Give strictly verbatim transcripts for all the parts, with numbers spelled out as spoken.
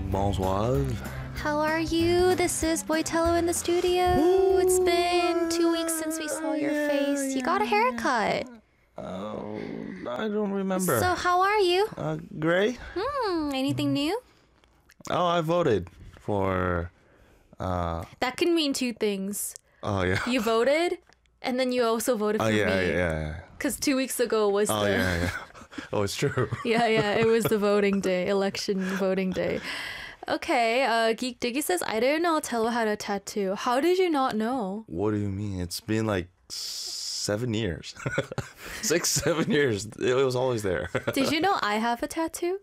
Bonsoir. How are you? This is Boitello in the studio. Ooh, it's been two weeks since we saw your yeah, face. You got a haircut. Oh, I don't remember. So how are you? Uh, great. Hmm, anything new? Oh, I voted for... Uh, that can mean two things. Oh, yeah. You voted, and then you also voted for oh, yeah, me. yeah, yeah. Because two weeks ago was oh, the... yeah, yeah. Oh, it's true. yeah, yeah, it was the voting day, election voting day. Okay, uh, Geek Diggy says, I didn't know Tello had a tattoo. How did you not know? What do you mean? It's been like seven years. Six, seven years. It was always there. Did you know I have a tattoo?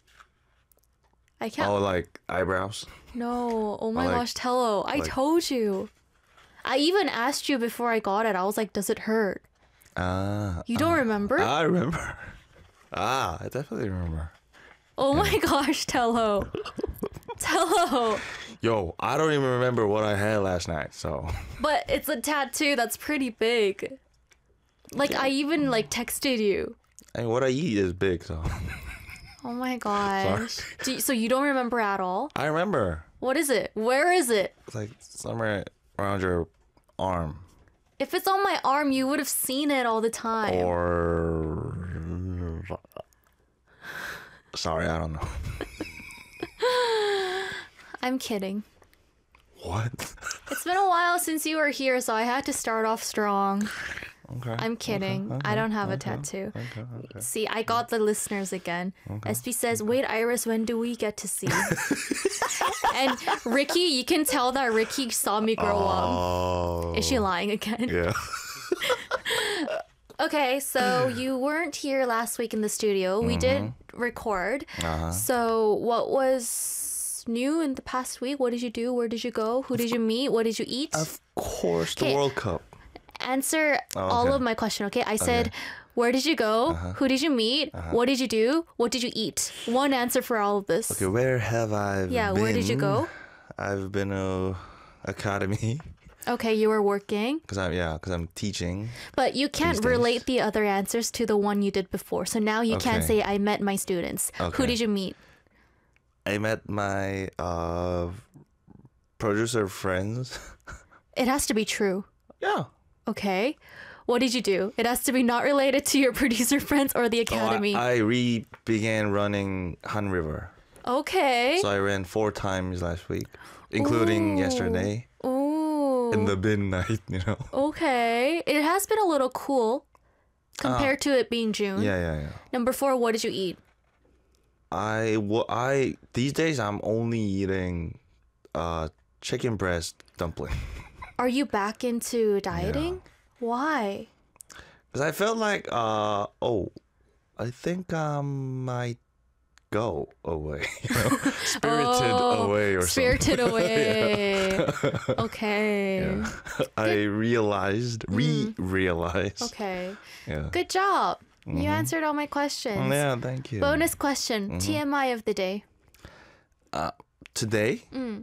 I can't. Oh, like eyebrows? No. Oh my like, gosh, Tello. I like... told you. I even asked you before I got it. I was like, does it hurt? Ah. Uh, you don't uh, remember? I remember. Ah, I definitely remember. Oh yeah. my gosh, Tello. Tello. Yo, I don't even remember what I had last night, so. But it's a tattoo that's pretty big. Like, yeah. I even, like, texted you. And what I eat is big, so. Oh my gosh. Do you, so you don't remember at all? I remember. What is it? Where is it? It's like somewhere around your arm. If it's on my arm, you would have seen it all the time. Or... Sorry, I don't know. I'm kidding. What? It's been a while since you were here, so I had to start off strong. Okay. I'm kidding. Okay, okay, I don't have okay, a tattoo. Okay, okay. See, I got the listeners again. Okay. S P says, wait, Iris, when do we get to see? And Ricky, you can tell that Ricky saw me grow oh. up. Is she lying again? Yeah. Okay, so you weren't here last week in the studio. We mm-hmm. did record. Uh-huh. So what was new in the past week? What did you do? Where did you go? Who did you meet? What did you eat? Of course, the World Cup. Answer oh, okay. all of my question, okay? I said, okay. Where did you go? Uh-huh. Who did you meet? Uh-huh. What did you do? What did you eat? One answer for all of this. Okay, where have I yeah, been? Yeah, where did you go? I've been to academy. Okay, you were working. Cause I'm yeah, cause I'm teaching. But you can't relate the other answers to the one you did before. So now you okay. can't say I met my students. Okay. Who did you meet? I met my uh, producer friends. It has to be true. Yeah. Okay. What did you do? It has to be not related to your producer friends or the academy. Oh, I, I re began running Han River. Okay. So I ran four times last week, including Ooh. yesterday. Ooh. In the midnight, you know. Okay. It has been a little cool compared uh, to it being June. Yeah, yeah, yeah. Number four, what did you eat? I, well, I these days I'm only eating uh, chicken breast dumpling. Are you back into dieting? Yeah. Why? Because I felt like, uh, oh, I think I might go away. You know? Spirited oh, away or spirited something. Spirited away. Okay. Yeah. I realized, re-realized. Okay. Yeah. Good job. Mm-hmm. You answered all my questions. Yeah, thank you. Bonus question. Mm-hmm. T M I of the day. Uh, today? Mm.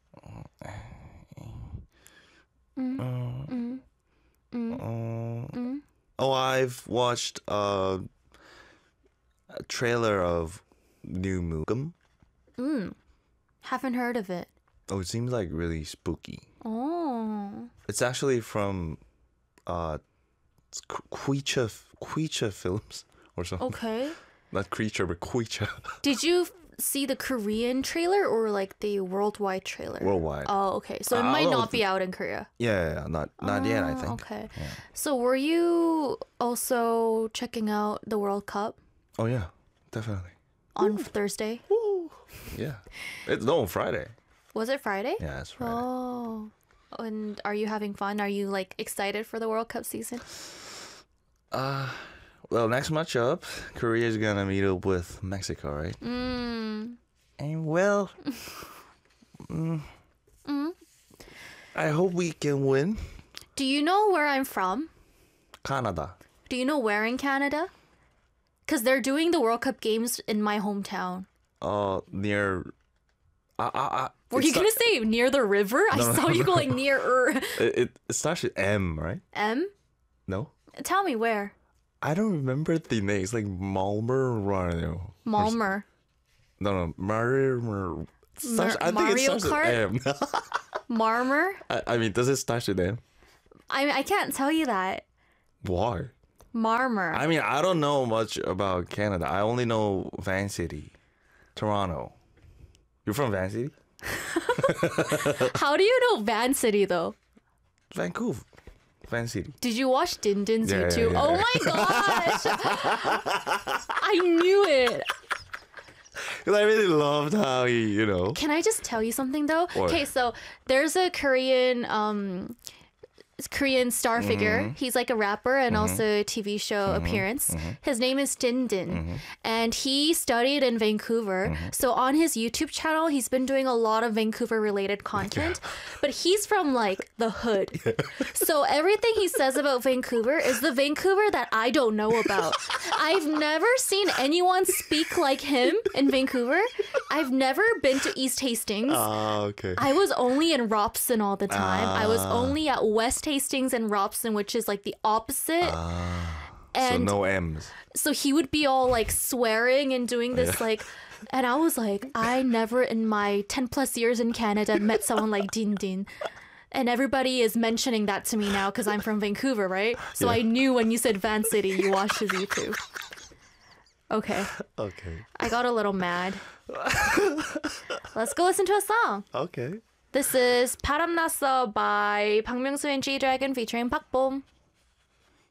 Mm. Uh, mm. Mm. Uh, mm. Oh, I've watched uh, a trailer of New Mugam. Mm. Haven't heard of it. Oh, it seems like really spooky. Oh. It's actually from uh, Creature Creature Films or something. Okay. Not Creature, but Creature. Did you see the Korean trailer or like the worldwide trailer? Worldwide. Oh, okay. So it uh, might not be out in Korea. Yeah, yeah, yeah. not not oh, yet, I think. Okay. Yeah. So were you also checking out the World Cup? Oh yeah, definitely. On Ooh. Thursday? Ooh. Yeah. It's no Friday. Was it Friday? Yeah, it's Friday. Oh. And are you having fun? Are you like excited for the World Cup season? Uh Well, next matchup, Korea is gonna meet up with Mexico, right? Mm. And well, mm, mm. I hope we can win. Do you know where I'm from? Canada. Do you know where in Canada? Because they're doing the World Cup games in my hometown. Uh, near. Uh, uh, uh, Were you gonna say near the river? I no, saw no, you no. going near. Er. It, it it starts with M, right? M? No. Tell me where. I don't remember the name. It's like Malmer. Malmer. No, no, Malmer. Starts, I think Mario it starts Kart? with M. Marmer? I, I mean, does it start with M? I mean, I can't tell you that. Why? Marmer. I mean, I don't know much about Canada. I only know Van City, Toronto. You're from Van City? How do you know Van City though? Vancouver. Van City. Did you watch Din Din's Yeah, yeah, YouTube? yeah. Oh my gosh! I knew it. Because I really loved how he, you know. Can I just tell you something though? What? Okay, so there's a Korean um Korean star figure. He's like a rapper and also a T V show appearance. His name is Din Din. And he studied in Vancouver. So on his YouTube channel, he's been doing a lot of Vancouver related content. But he's from like the hood. So everything he says about Vancouver is the Vancouver that I don't know about. I've never seen anyone speak like him in Vancouver. I've never been to East Hastings. Ah, okay. I was only in Robson all the time. I was only at West Hastings and Robson, which is like the opposite. So and no M's. so he would be all like swearing and doing this like, and I was like, I never in my ten plus years in Canada met someone like Din Din. And everybody is mentioning that to me now because I'm from Vancouver, right? So Yeah. I knew when you said Van City, you watched his YouTube. Okay. Okay. I got a little mad. Let's go listen to a song. Okay. This is 바람났어 by 박명수 and G-Dragon featuring 박봄.